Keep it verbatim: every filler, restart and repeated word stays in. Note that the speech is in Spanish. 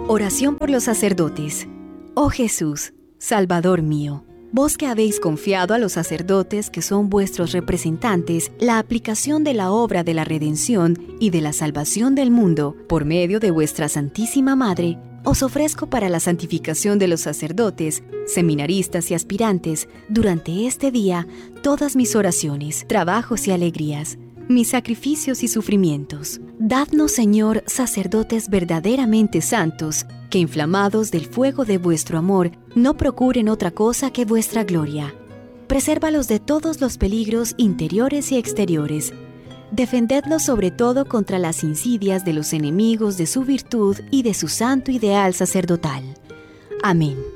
Oración por los sacerdotes. Oh Jesús, Salvador mío, vos que habéis confiado a los sacerdotes que son vuestros representantes la aplicación de la obra de la redención y de la salvación del mundo por medio de vuestra Santísima Madre, os ofrezco para la santificación de los sacerdotes, seminaristas y aspirantes durante este día todas mis oraciones, trabajos y alegrías, mis sacrificios y sufrimientos. Dadnos, Señor, sacerdotes verdaderamente santos, que inflamados del fuego de vuestro amor, no procuren otra cosa que vuestra gloria. Presérvalos de todos los peligros interiores y exteriores. Defendedlos sobre todo contra las insidias de los enemigos de su virtud y de su santo ideal sacerdotal. Amén.